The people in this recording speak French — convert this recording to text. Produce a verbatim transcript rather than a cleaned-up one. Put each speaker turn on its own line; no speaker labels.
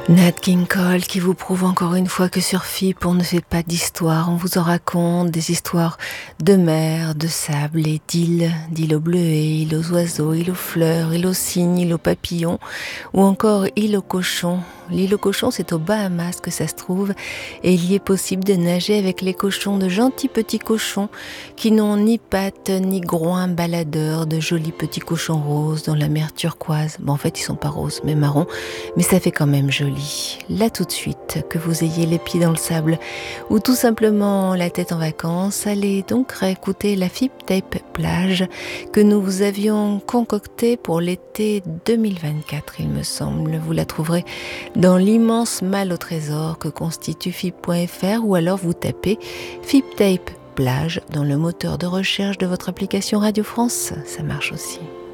Nat King Cole qui vous prouve encore une fois que sur F I P on ne fait pas d'histoire, on vous en raconte des histoires de mer, de sable et d'îles, d'îles aux bleuets, îles aux oiseaux, îles aux fleurs, îles aux cygnes, îles aux papillons ou encore îles aux cochons. L'île aux cochons, c'est aux Bahamas que ça se trouve et il y est possible de nager avec les cochons, de gentils petits cochons qui n'ont ni pattes ni groins baladeurs, de jolis petits cochons roses dans la mer turquoise. Bon, en fait, ils sont pas roses, mais marrons, mais ça fait quand même joli. Là tout de suite, que vous ayez les pieds dans le sable ou tout simplement la tête en vacances, allez donc réécouter la F I P Tape Plage que nous vous avions concoctée pour l'été deux mille vingt-quatre, il me semble. Vous la trouverez dans l'immense malle au trésor que constitue F I P point F R ou alors vous tapez F I P Tape Plage dans le moteur de recherche de votre application Radio France, ça marche aussi.